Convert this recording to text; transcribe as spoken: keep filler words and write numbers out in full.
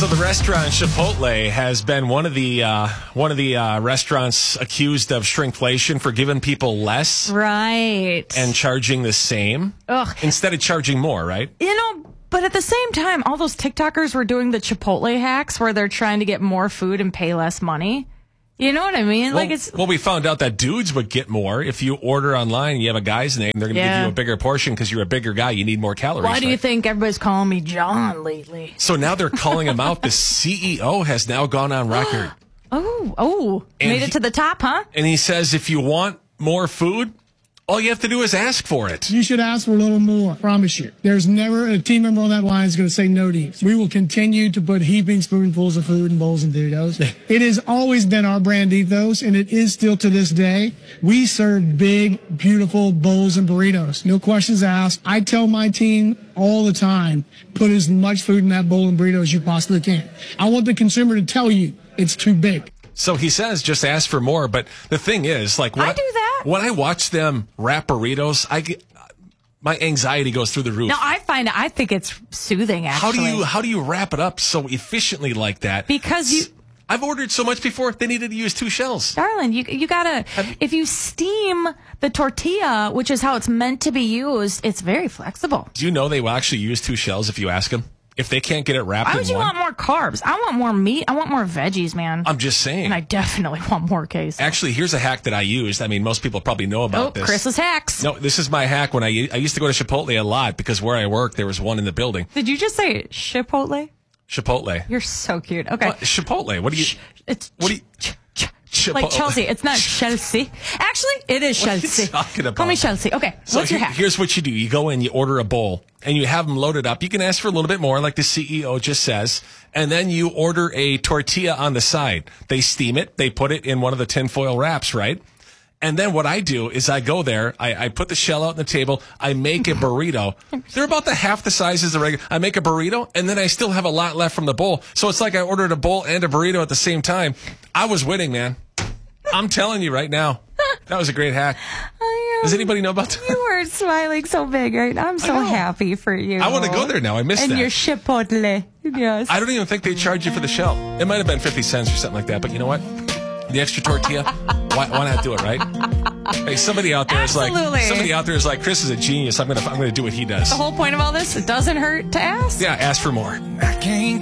So the restaurant Chipotle has been one of the uh, one of the uh, restaurants accused of shrinkflation for giving people less Right. and charging the same Ugh. instead of charging more, right? You know, but at the same time, all those TikTokers were doing the Chipotle hacks where they're trying to get more food and pay less money. You know what I mean? Well, like it's well, we found out that dudes would get more if you order online and you have a guy's name. They're going to Yeah. give you a bigger portion because you're a bigger guy. You need more calories. Why do you right? think everybody's calling me John lately? So now they're calling him out. The C E O has now gone on record. Oh, oh, And made he- it to the top, huh? And he says if you want more food, all you have to do is ask for it. You should ask for a little more. Promise you. There's never a team member on that line is going to say no to you. We will continue to put heaping spoonfuls of food in bowls and burritos. It has always been our brand ethos, and it is still to this day. We serve big, beautiful bowls and burritos. No questions asked. I tell my team all the time, put as much food in that bowl and burrito as you possibly can. I want the consumer to tell you it's too big. So he says just ask for more. But the thing is, like, when I do that. When I watch them wrap burritos, I get, my anxiety goes through the roof. No, I find I think it's soothing. Actually, How do you how do you wrap it up so efficiently like that? Because you. I've ordered so much before they needed to use two shells. Darling, you you gotta, if you steam the tortilla, which is how it's meant to be used, it's very flexible. Do you know they will actually use two shells if you ask them? If they can't get it wrapped Why in would you one? want more carbs? I want more meat. I want more veggies, man. I'm just saying. and I definitely want more queso. Actually, here's a hack that I used. I mean, most people probably know about Oh, this. Chris's hacks. No, this is my hack. When I I used to go to Chipotle a lot because where I work, there was one in the building. Did you just say Chipotle? Chipotle. You're so cute. Okay. What? Chipotle. What do you? It's What do you? ch- ch- Chipotle. like Chelsea. It's not Chelsea. Actually, it is What are you Chelsea. talking about? Call me Chelsea. Okay. So What's your here- hack? here's what you do. You go in, you order a bowl, and you have them loaded up. You can ask for a little bit more, like the C E O just says, and then you order a tortilla on the side. They steam it. They put it in one of the tinfoil wraps, right? And then what I do is I go there, I, I put the shell out on the table, I make a burrito. They're about the half the size as the regular. I make a burrito, and then I still have a lot left from the bowl. So it's like I ordered a bowl and a burrito at the same time. I was winning, man. I'm telling you right now. That was a great hack. Does anybody know about that? You were smiling so big, right? I'm so know. happy for you. I want to go there now. I missed And that. your Chipotle. Yes. I don't even think they charge you for the shell. It might have been fifty cents or something like that, but you know what? The extra tortilla, why, why not do it, right? Hey, somebody out there is Absolutely. like, somebody out there is like, Chris is a genius. I'm gonna, I'm gonna do what he does. The whole point of all this, it doesn't hurt to ask. Yeah, ask for more. I can't